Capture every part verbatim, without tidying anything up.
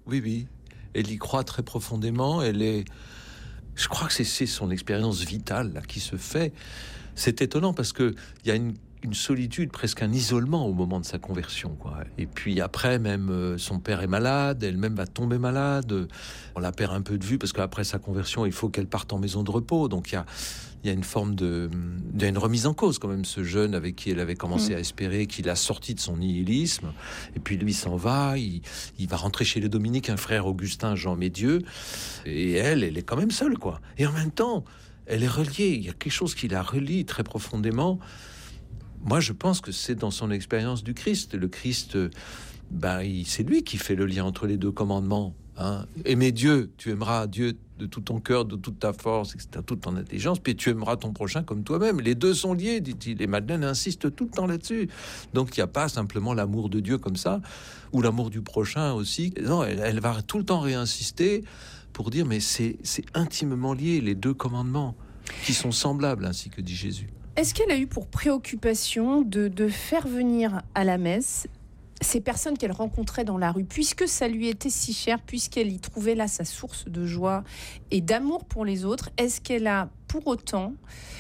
oui, oui. Elle y croit très profondément. Elle est... Je crois que c'est, c'est son expérience vitale là, qui se fait. C'est étonnant parce qu'il y a une, une solitude, presque un isolement au moment de sa conversion, quoi. Et puis après, même euh, son père est malade, elle-même va tomber malade. On la perd un peu de vue parce qu'après sa conversion, il faut qu'elle parte en maison de repos. Donc il y a, il y a une forme de... Il y a une remise en cause quand même, ce jeune avec qui elle avait commencé mmh. à espérer, qu'il a sorti de son nihilisme. Et puis lui s'en va, il, il va rentrer chez les Dominicains, un frère Augustin, Jean Médieu. Et elle, elle est quand même seule, quoi. Et en même temps, elle est reliée. Il y a quelque chose qui la relie très profondément. Moi, je pense que c'est dans son expérience du Christ. Le Christ, ben, il, c'est lui qui fait le lien entre les deux commandements. Hein. Aimer Dieu, tu aimeras Dieu de tout ton cœur, de toute ta force, et cetera, toute ton intelligence, puis tu aimeras ton prochain comme toi-même. Les deux sont liés, dit-il. Et Madeleine insiste tout le temps là-dessus. Donc, il n'y a pas simplement l'amour de Dieu comme ça, ou l'amour du prochain aussi. Non, elle, elle va tout le temps réinsister pour dire, mais c'est, c'est intimement lié, les deux commandements, qui sont semblables, ainsi que dit Jésus. Est-ce qu'elle a eu pour préoccupation de, de faire venir à la messe ces personnes qu'elle rencontrait dans la rue, puisque ça lui était si cher, puisqu'elle y trouvait là sa source de joie et d'amour pour les autres? Est-ce qu'elle a pour autant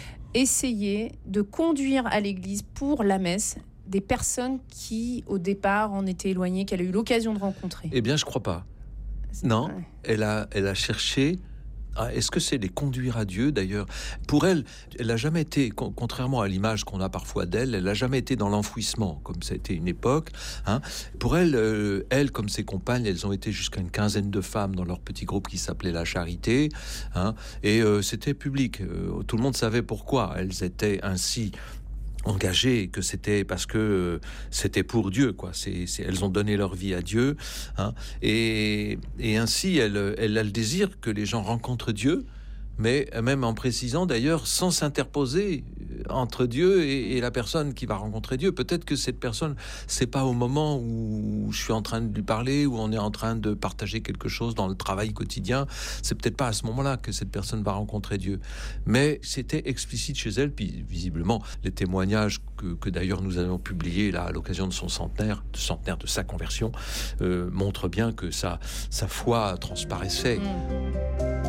essayé de conduire à l'église pour la messe des personnes qui, au départ, en étaient éloignées, qu'elle a eu l'occasion de rencontrer? Eh bien, je crois pas. C'est non, vrai. elle a, elle a cherché... Ah, est-ce que c'est les conduire à Dieu, d'ailleurs? Pour elle, elle n'a jamais été, contrairement à l'image qu'on a parfois d'elle, elle n'a jamais été dans l'enfouissement, comme ça a été une époque. Hein. Pour elle, euh, elle, comme ses compagnes, elles ont été jusqu'à une quinzaine de femmes dans leur petit groupe qui s'appelait La Charité. Hein, et euh, c'était public. Euh, tout le monde savait pourquoi elles étaient ainsi engagées, que c'était parce que euh, c'était pour Dieu, quoi. C'est, c'est, elles ont donné leur vie à Dieu, hein, et, et ainsi elle, elle a le désir que les gens rencontrent Dieu, mais même en précisant d'ailleurs sans s'interposer entre Dieu et, et la personne qui va rencontrer Dieu. Peut-être que cette personne, c'est pas au moment où je suis en train de lui parler, où on est en train de partager quelque chose dans le travail quotidien, c'est peut-être pas à ce moment-là que cette personne va rencontrer Dieu. Mais c'était explicite chez elle, puis visiblement les témoignages que, que d'ailleurs nous avons publiés là à l'occasion de son centenaire, de centenaire de sa conversion, euh, montrent bien que sa, sa foi transparaissait. Mmh.